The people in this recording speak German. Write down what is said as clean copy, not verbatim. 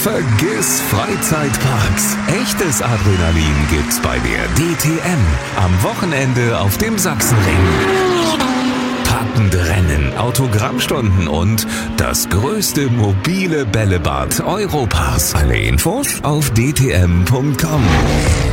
Vergiss Freizeitparks. Echtes Adrenalin gibt's bei der DTM. Am Wochenende auf dem Sachsenring. Packende Rennen, Autogrammstunden und das größte mobile Bällebad Europas. Alle Infos auf dtm.com.